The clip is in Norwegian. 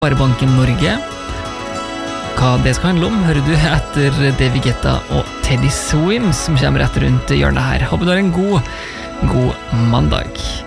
Sparebanken Norge. Hva det skal handle om, hører du etter David Guetta og Teddy Swims som kommer rett rundt hjørnet her. Håper du har en god mandag.